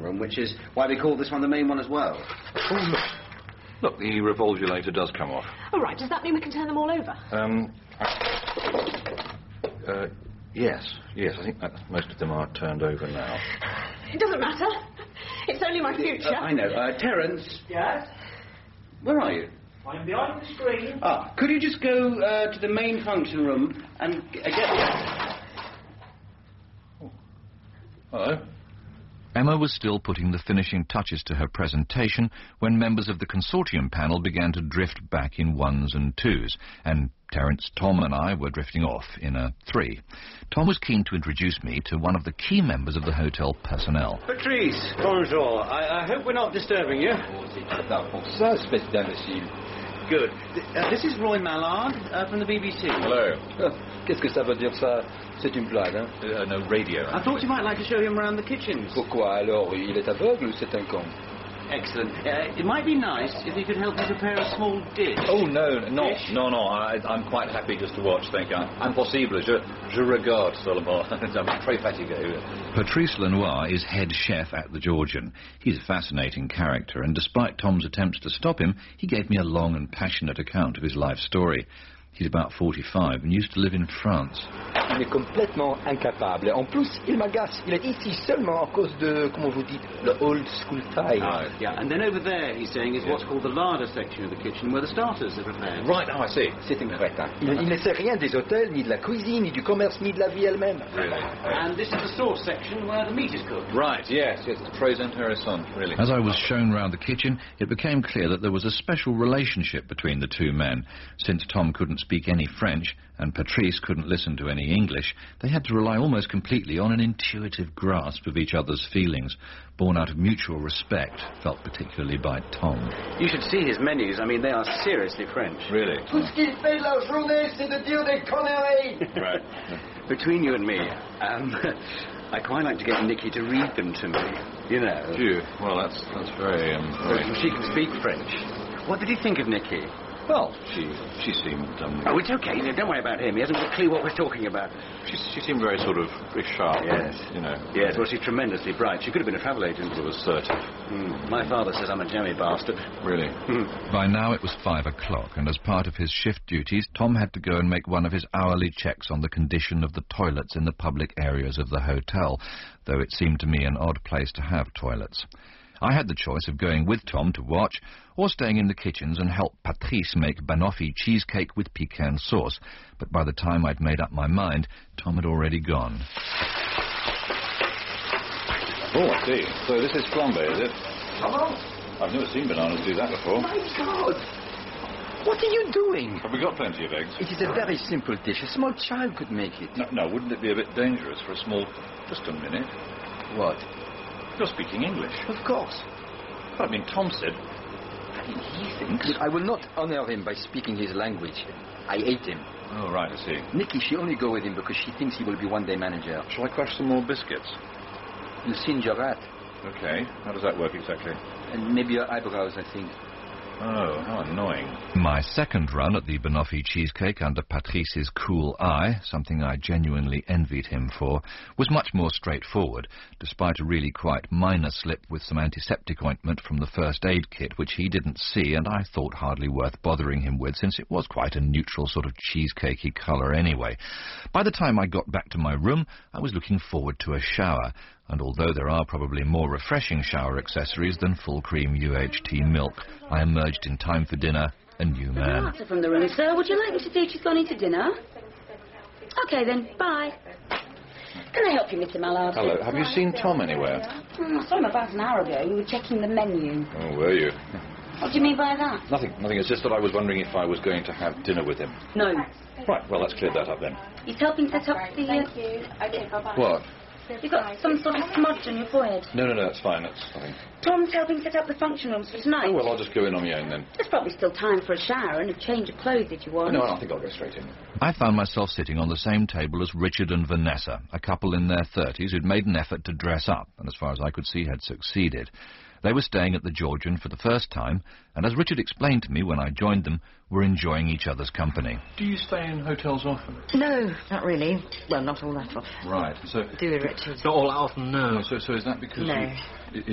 room, which is why we call this one the main one as well. Oh, look. Look, the revolvulator does come off. Oh, right. Does that mean we can turn them all over? Yes. I think that most of them are turned over now. It doesn't matter. It's only my future. I know. Terence? Yes? Where are you? I'm behind the screen. Could you just go to the main function room and get... Oh. Hello. Emma was still putting the finishing touches to her presentation when members of the consortium panel began to drift back in ones and twos, and Terence, Tom and I were drifting off in a three. Tom was keen to introduce me to one of the key members of the hotel personnel. Patrice, bonjour. I hope we're not disturbing you. Good. This is Roy Mallard from the BBC. Hello. Qu'est-ce que ça veut dire ça? C'est une blague, hein? No, radio. I thought you might like to show him around the kitchens. Pourquoi alors? Il est aveugle ou c'est un con? Excellent. It might be nice if you could help me prepare a small dish. Oh, no. I'm quite happy just to watch, thank you. Impossible. Je regarde seulement. I'm très fatigué. Patrice Lenoir is head chef at the Georgian. He's a fascinating character, and despite Tom's attempts to stop him, he gave me a long and passionate account of his life story. He's about 45 and used to live in France. Il est complètement incapable. En plus, il m'agace. Il est ici seulement à cause de, comment vous dites, the old school style. Yeah, and then over there, he's saying, is what's called the larder section of the kitchen, where the starters are prepared. Right, I see. C'est un crétin. Il ne sait rien des hôtels, ni de la cuisine, ni du commerce, ni de la vie elle-même. Really? And this is the sauce section, where the meat is cooked. Right, yes, it's très intéressant, really. As I was shown round the kitchen, it became clear that there was a special relationship between the two men. Since Tom couldn't speak any French and Patrice couldn't listen to any English, they had to rely almost completely on an intuitive grasp of each other's feelings, born out of mutual respect, felt particularly by Tom. You should see his menus. I mean, they are seriously French. Really? Tout ce qu'il fait la journée, c'est de dire des conneries. Right. Between you and me, I quite like to get Nikki to read them to me, you know. Phew. Well, that's very, very... She can speak French. What did he think of Nikki? Well, she seemed... Oh, it's okay. Don't worry about him. He hasn't got a clue what we're talking about. She seemed very sort of very sharp. Yes. You know. Yes, well, she's tremendously bright. She could have been a travel agent. Sort of assertive. My father says I'm a jammy bastard. Really? By now it was 5 o'clock, and as part of his shift duties, Tom had to go and make one of his hourly checks on the condition of the toilets in the public areas of the hotel, though it seemed to me an odd place to have toilets. I had the choice of going with Tom to watch or staying in the kitchens and help Patrice make banoffee cheesecake with pecan sauce, but by the time I'd made up my mind, Tom had already gone. Oh, I see. So this is flambe, is it? Hello? I've never seen bananas do that before. My God! What are you doing? Have we got plenty of eggs? It is a very simple dish. A small child could make it. No, wouldn't it be a bit dangerous for a small... Just a minute. What? You're speaking English. Of course. I mean, Tom said... He thinks... I will not honor him by speaking his language. I hate him. Oh, right, I see. Nikki, she only go with him because she thinks he will be one day manager. Shall I crush some more biscuits? You singe your rat. Okay. How does that work exactly? And maybe your eyebrows, I think. Oh, how annoying. My second run at the banoffee cheesecake under Patrice's cool eye, something I genuinely envied him for, was much more straightforward, despite a really quite minor slip with some antiseptic ointment from the first aid kit, which he didn't see and I thought hardly worth bothering him with, since it was quite a neutral sort of cheesecakey colour anyway. By the time I got back to my room, I was looking forward to a shower, and although there are probably more refreshing shower accessories than full-cream UHT milk, I emerged in time for dinner a new man. Answer from the room, sir. Would you like me to say she's gone into dinner? OK, then. Bye. Can I help you, Mr. Mallard? Hello. Have you seen Tom anywhere? I saw him about an hour ago. We were checking the menu. Oh, were you? What do you mean by that? Nothing. It's just that I was wondering if I was going to have dinner with him. No. Right, well, let's clear that up then. He's helping set up the... Thank you. OK, bye-bye. What? You've got some sort of smudge on your forehead. No, that's fine. That's fine. Tom's helping set up the function rooms for tonight. Oh, well, I'll just go in on my own then. There's probably still time for a shower and a change of clothes if you want. No, I think I'll go straight in. I found myself sitting on the same table as Richard and Vanessa, a couple in their 30s who'd made an effort to dress up, and as far as I could see had succeeded. They were staying at the Georgian for the first time, and as Richard explained to me when I joined them, were enjoying each other's company. Do you stay in hotels often? No, not really. Well, not all that often. Right, so... Do we, Richard? Not all that often, no. So is that because No.